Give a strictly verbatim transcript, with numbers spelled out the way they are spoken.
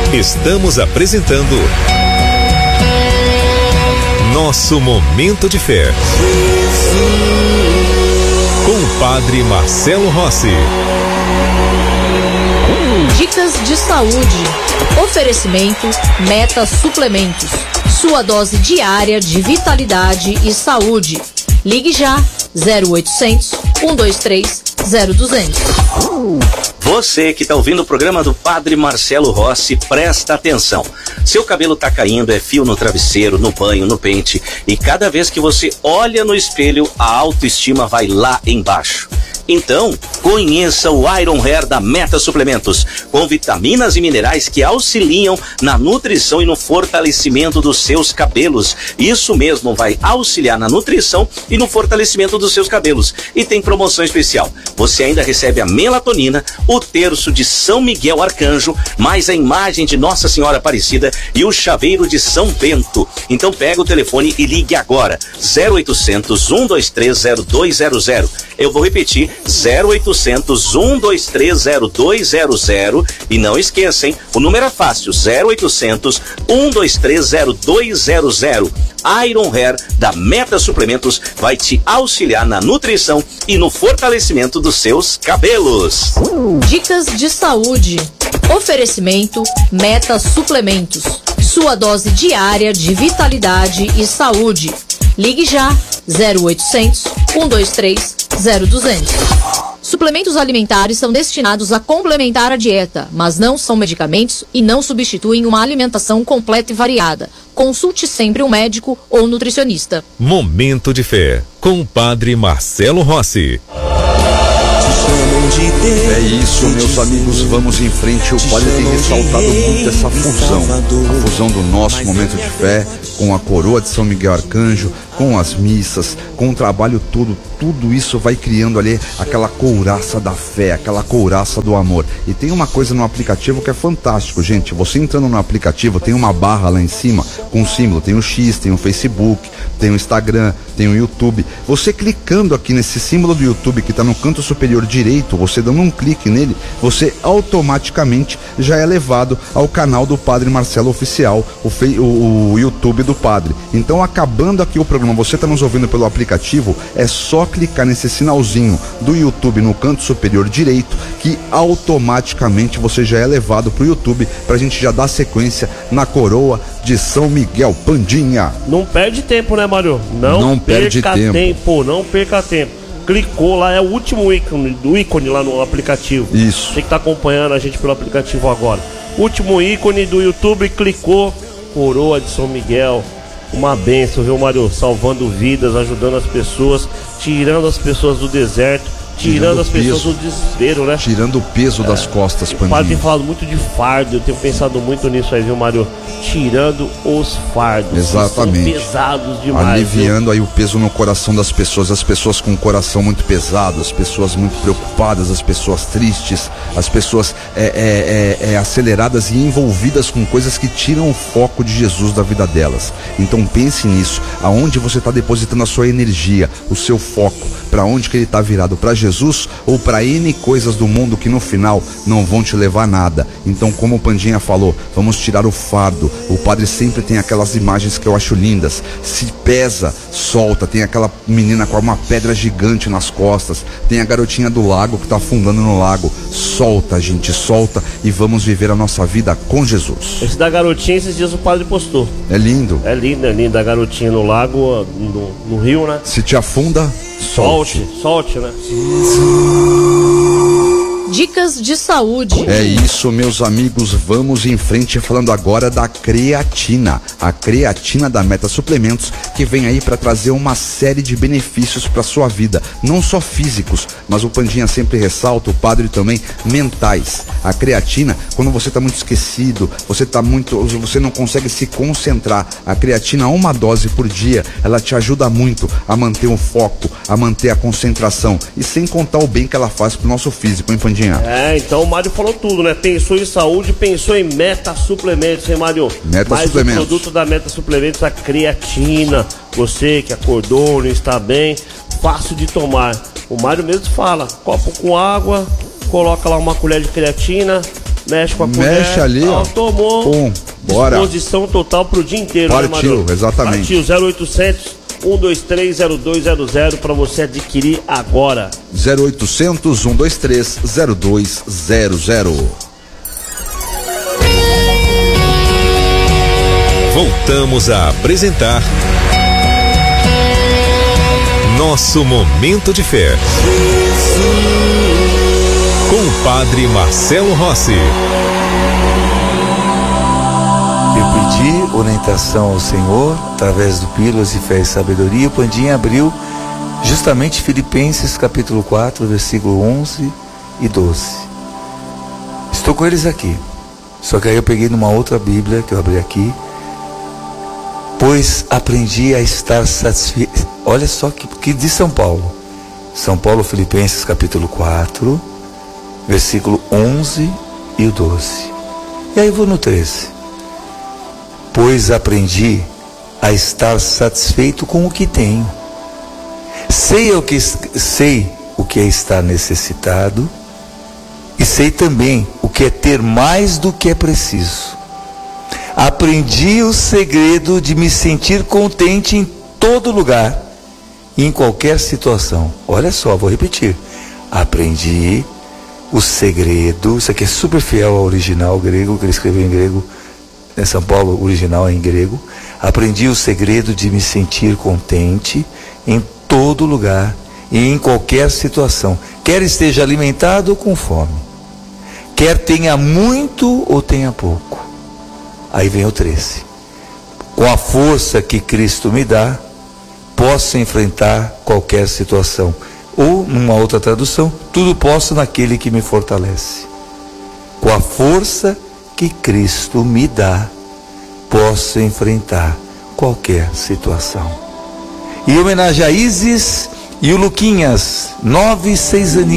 Estamos apresentando Nosso Momento de Fé, com o Padre Marcelo Rossi. Dicas de saúde. Oferecimento Meta Suplementos. Sua dose diária de vitalidade e saúde. Ligue já zero oitocentos, um dois três, zero duzentos. Você que está ouvindo o programa do Padre Marcelo Rossi, presta atenção. Seu cabelo tá caindo, é fio no travesseiro, no banho, no pente, e cada vez que você olha no espelho, a autoestima vai lá embaixo. Então, conheça o Iron Hair da Meta Suplementos, com vitaminas e minerais que auxiliam na nutrição e no fortalecimento dos seus cabelos. Isso mesmo, vai auxiliar na nutrição e no fortalecimento dos seus cabelos. E tem promoção especial. Você ainda recebe a melatonina, o terço de São Miguel Arcanjo, mais a imagem de Nossa Senhora Aparecida e o chaveiro de São Bento. Então pega o telefone e ligue agora, zero oitocentos, um dois três, zero dois zero zero. Eu vou repetir, zero oitocentos, um dois três, zero dois zero zero. E não esqueça, hein? O número é fácil, zero oitocentos, um dois três, zero dois zero zero. Iron Hair da Meta Suplementos vai te auxiliar na nutrição e no fortalecimento dos seus cabelos. Dicas de saúde. Oferecimento Meta Suplementos. Sua dose diária de vitalidade e saúde. Ligue já zero oitocentos, um dois três, zero duzentos. Suplementos alimentares são destinados a complementar a dieta, mas não são medicamentos e não substituem uma alimentação completa e variada. Consulte sempre um médico ou nutricionista. Momento de Fé, com o Padre Marcelo Rossi. É isso, meus amigos, vamos em frente. O Padre tem ressaltado muito essa fusão, a fusão do nosso momento de fé com a coroa de São Miguel Arcanjo, com as missas, com o trabalho todo. Tudo isso vai criando ali aquela couraça da fé, aquela couraça do amor. E tem uma coisa no aplicativo que é fantástico, gente. Você entrando no aplicativo, tem uma barra lá em cima com um símbolo, tem o X, tem o Facebook, tem o Instagram, tem o YouTube. Você clicando aqui nesse símbolo do YouTube que está no canto superior direito, você dando um clique nele, você automaticamente já é levado ao canal do Padre Marcelo Oficial, o, fei, o, o YouTube do Padre. Então, acabando aqui o programa, você está nos ouvindo pelo aplicativo, é só clicar nesse sinalzinho do YouTube no canto superior direito, que automaticamente você já é levado para o YouTube, para a gente já dar sequência na coroa de São Miguel. Pandinha, não perde tempo, né, Mário? Não, não perde perca tempo. tempo, não perca tempo. Clicou lá, é o último ícone, do ícone lá no aplicativo. Isso. Você que está acompanhando a gente pelo aplicativo agora. Último ícone do YouTube, clicou, coroa de São Miguel. Uma bênção, viu, Mário? Salvando vidas, ajudando as pessoas, tirando as pessoas do deserto, tirando, tirando as pessoas peso, do desespero, né? Tirando o peso é, das costas, Pandinha. O Padre tem falado muito de fardo, eu tenho pensado muito nisso aí, viu, Mário? Tirando os fardos. Exatamente. São pesados demais. Aliviando viu? aí o peso no coração das pessoas, as pessoas com o coração muito pesado, as pessoas muito preocupadas, as pessoas tristes, as pessoas é, é, é, é, aceleradas e envolvidas com coisas que tiram o foco de Jesus da vida delas. Então pense nisso, aonde você está depositando a sua energia, o seu foco, para onde que ele está virado, para Jesus ou para N coisas do mundo que no final não vão te levar a nada. Então, como o Pandinha falou, vamos tirar o fardo. O Padre sempre tem aquelas imagens que eu acho lindas. Se pesa, solta. Tem aquela menina com uma pedra gigante nas costas, tem a garotinha do lago que está afundando no lago. Solta, gente, solta, e vamos viver a nossa vida com Jesus. Esse da garotinha, esses dias o Padre postou. É lindo. É lindo, é lindo, a garotinha no lago, no, no rio, né? Se te afunda, solte. Solte, solte, né? Dicas de saúde. É isso, meus amigos, vamos em frente falando agora da creatina. A creatina da Meta Suplementos, que vem aí para trazer uma série de benefícios para sua vida, não só físicos, mas o Pandinha sempre ressalta, o Padre também, mentais. A creatina, quando você está muito esquecido, você tá muito, você não consegue se concentrar, a creatina, uma dose por dia, ela te ajuda muito a manter o foco, a manter a concentração, e sem contar o bem que ela faz pro nosso físico, hein, Pandinha? É, então o Mário falou tudo, né? Pensou em saúde, pensou em Meta Suplementos, hein, Mário? Meta Mais Suplementos. o produto da Meta Suplementos, a creatina. Você que acordou, não está bem, fácil de tomar. O Mário mesmo fala, copo com água, coloca lá uma colher de creatina mexe com a Mexe colher, ali, ó. tomou. Pum, bora. Disposição total pro dia inteiro. Partiu, né, exatamente. Partiu, zero oitocentos, um dois três, zero dois zero zero para você adquirir agora. zero oitocentos, um dois três, zero dois zero zero. Voltamos a apresentar Nosso Momento de Fé, com o Padre Marcelo Rossi. Eu pedi orientação ao Senhor através do Pílulas de Fé e Sabedoria. O Pandinha abriu justamente Filipenses capítulo quatro, versículo onze e doze. Estou com eles aqui, só que aí eu peguei numa outra Bíblia que eu abri aqui. Pois aprendi a estar satisfeito. Olha só que, que de São Paulo. São Paulo, Filipenses capítulo quatro, versículo onze e o doze. E aí eu vou no treze. Pois aprendi a estar satisfeito com o que tenho. Sei o que, sei o que é estar necessitado, e sei também o que é ter mais do que é preciso. Aprendi o segredo de me sentir contente em todo lugar e em qualquer situação. Olha só, vou repetir. Aprendi o segredo, isso aqui é super fiel ao original grego, que ele escreveu em grego, em São Paulo, o original é em grego. Aprendi o segredo de me sentir contente em todo lugar e em qualquer situação, quer esteja alimentado ou com fome, quer tenha muito ou tenha pouco. Aí vem o treze. Com a força que Cristo me dá, posso enfrentar qualquer situação. Ou, numa outra tradução, tudo posso naquele que me fortalece. Com a força que Cristo me dá, posso enfrentar qualquer situação. Em homenagem a Isis e o Luquinhas, nove e seis aninhos.